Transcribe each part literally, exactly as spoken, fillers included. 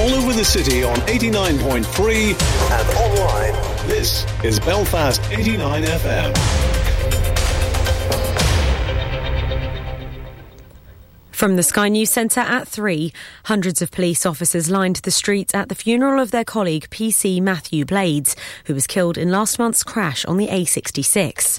all over the city on eighty-nine point three and online. This is Belfast eighty-nine F M. From the Sky News Centre at three, hundreds of police officers lined the streets at the funeral of their colleague P C Matthew Blades, who was killed in last month's crash on the A sixty-six.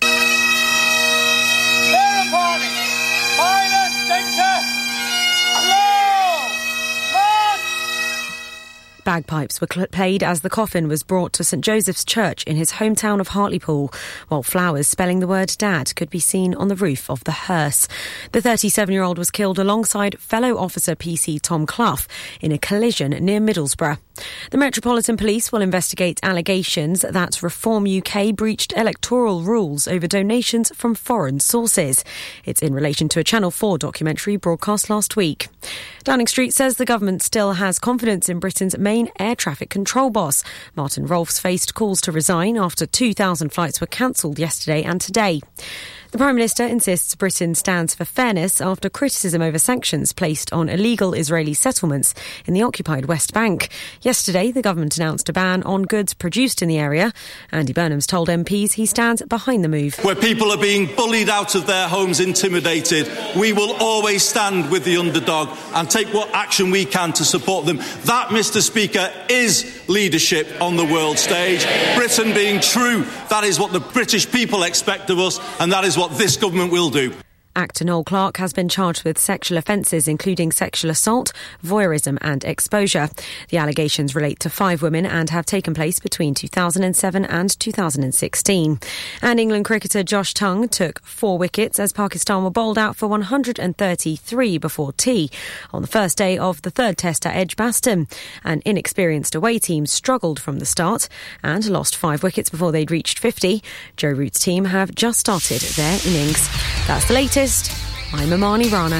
Bagpipes were cl- played as the coffin was brought to St Joseph's Church in his hometown of Hartlepool, while flowers spelling the word Dad could be seen on the roof of the hearse. The thirty-seven-year-old was killed alongside fellow officer P C Tom Clough in a collision near Middlesbrough. The Metropolitan Police will investigate allegations that Reform U K breached electoral rules over donations from foreign sources. It's in relation to a Channel four documentary broadcast last week. Downing Street says the government still has confidence in Britain's main air traffic control boss. Martin Rolfes faced calls to resign after two thousand flights were cancelled yesterday and today. The Prime Minister insists Britain stands for fairness after criticism over sanctions placed on illegal Israeli settlements in the occupied West Bank. Yesterday, the government announced a ban on goods produced in the area. Andy Burnham's told M Ps he stands behind the move. Where people are being bullied out of their homes, intimidated, we will always stand with the underdog and take what action we can to support them. That, Mr Speaker, is leadership on the world stage. Britain being true, that is what the British people expect of us, and that is what this government will do. Actor Noel Clarke has been charged with sexual offences including sexual assault, voyeurism and exposure. The allegations relate to five women and have taken place between two thousand seven and two thousand sixteen. And England cricketer Josh Tongue took four wickets as Pakistan were bowled out for one hundred thirty-three before tea on the first day of the third test at Edgbaston. An inexperienced away team struggled from the start and lost five wickets before they'd reached fifty. Joe Root's team have just started their innings. That's the latest. I'm Amani Rana.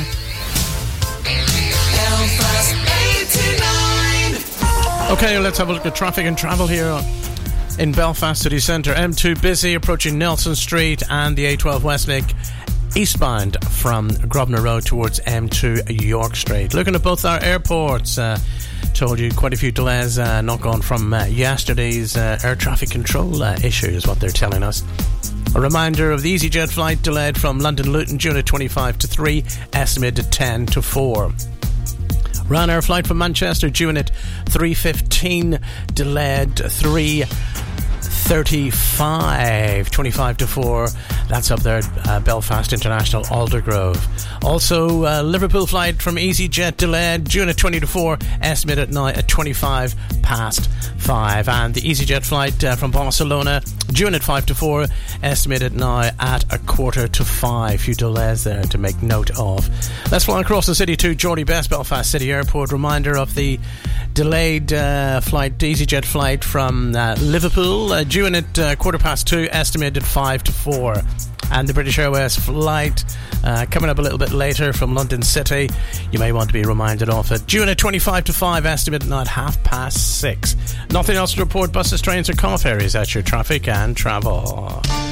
OK, let's have a look at traffic and travel here in Belfast City Centre. M two busy approaching Nelson Street and the A twelve Westlake eastbound from Grosvenor Road towards M two York Street. Looking at both our airports, uh, told you quite a few delays uh, not gone from uh, yesterday's uh, air traffic control uh, issue is what they're telling us. A reminder of the EasyJet flight delayed from London Luton due at twenty-five to three, estimated ten to four. Ryanair flight from Manchester due at three fifteen, delayed three thirty-five, twenty-five to four. That's up there at uh, Belfast International Aldergrove. Also, uh, Liverpool flight from EasyJet delayed June at twenty to four, estimated now at twenty-five past five. And the EasyJet flight uh, from Barcelona June at five to four, estimated now at a quarter to five. Few delays there to make note of. Let's fly across the city to Geordie Best Belfast City Airport. Reminder of the delayed uh, flight, EasyJet flight from uh, Liverpool, uh, due in at uh, quarter past two, estimated five to four. And the British Airways flight uh, coming up a little bit later from London City. You may want to be reminded of it. Due in at twenty-five to five, estimated now at half past six. Nothing else to report. Buses, trains or car ferries at your traffic and travel.